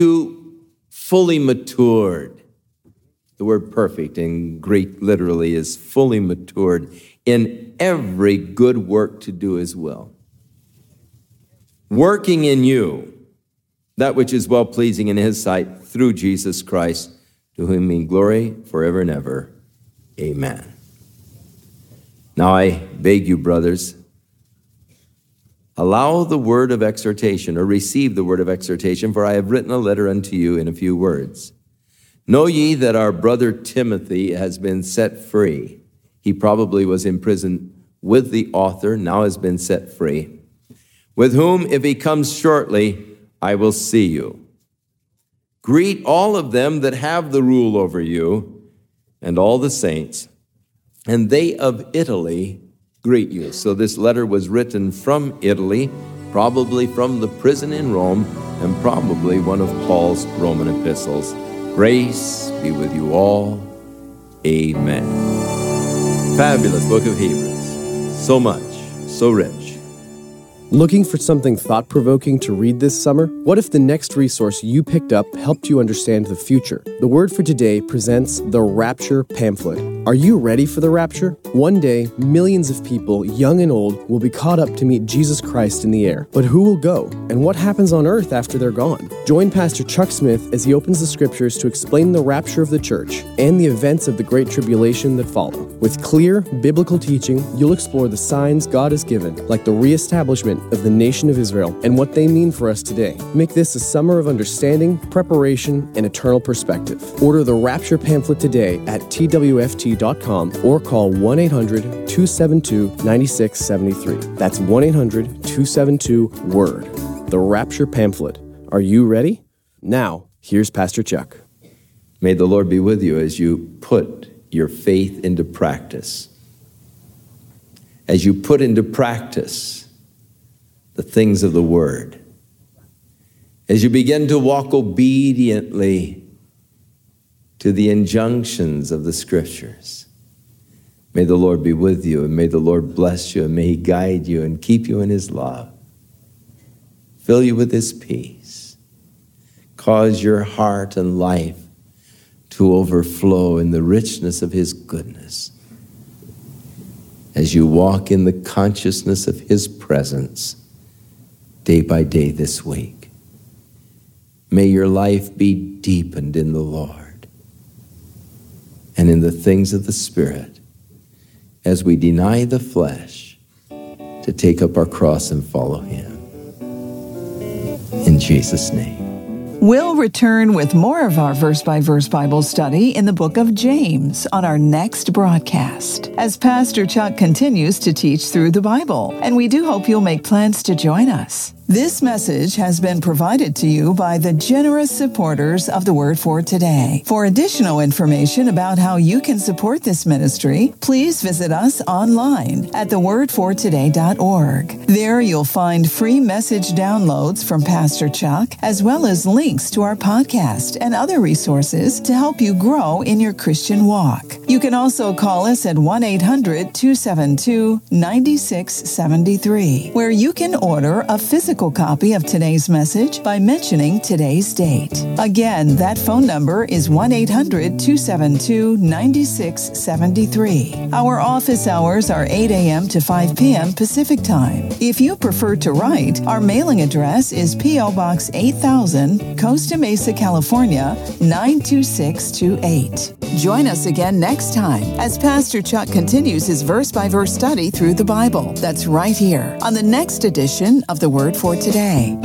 you fully matured. The word perfect in Greek literally is fully matured in every good work to do his will. Working in you that which is well-pleasing in his sight through Jesus Christ, to whom be glory forever and ever. Amen. Now I beg you, brothers, allow the word of exhortation, or receive the word of exhortation, for I have written a letter unto you in a few words. Know ye that our brother Timothy has been set free. He probably was in prison with the author, now has been set free, with whom, if he comes shortly, I will see you. Greet all of them that have the rule over you, and all the saints, and they of Italy greet you. So this letter was written from Italy, probably from the prison in Rome, and probably one of Paul's Roman epistles. Grace be with you all. Amen. Fabulous book of Hebrews. So much, so rich. Looking for something thought-provoking to read this summer? What if the next resource you picked up helped you understand the future? The Word for Today presents the Rapture Pamphlet. Are you ready for the rapture? One day, millions of people, young and old, will be caught up to meet Jesus Christ in the air. But who will go? And what happens on earth after they're gone? Join Pastor Chuck Smith as he opens the scriptures to explain the rapture of the church and the events of the Great Tribulation that follow. With clear, biblical teaching, you'll explore the signs God has given, like the reestablishment of the nation of Israel and what they mean for us today. Make this a summer of understanding, preparation, and eternal perspective. Order the Rapture Pamphlet today at twft.com or call 1-800-272-9673. That's 1-800-272-WORD. The Rapture Pamphlet. Are you ready? Now, here's Pastor Chuck. May the Lord be with you as you put your faith into practice. As you put into practice the things of the Word. As you begin to walk obediently to the injunctions of the Scriptures. May the Lord be with you, and may the Lord bless you, and may He guide you and keep you in His love. Fill you with His peace. Cause your heart and life to overflow in the richness of His goodness. As you walk in the consciousness of His presence day by day this week. May your life be deepened in the Lord and in the things of the Spirit as we deny the flesh to take up our cross and follow Him. In Jesus' name. We'll return with more of our verse-by-verse Bible study in the book of James on our next broadcast, as Pastor Chuck continues to teach through the Bible, and we do hope you'll make plans to join us. This message has been provided to you by the generous supporters of the Word for Today. For additional information about how you can support this ministry, please visit us online at thewordfortoday.org. There you'll find free message downloads from Pastor Chuck, as well as links to our podcast and other resources to help you grow in your Christian walk. You can also call us at 1-800-272-9673, where you can order a physical copy of today's message by mentioning today's date. Again, that phone number is 1-800-272-9673. Our office hours are 8 a.m. to 5 p.m. Pacific Time. If you prefer to write, our mailing address is P.O. Box 8000, Costa Mesa, California, 92628. Join us again next time as Pastor Chuck continues his verse-by-verse study through the Bible. That's right here on the next edition of The Word for Today.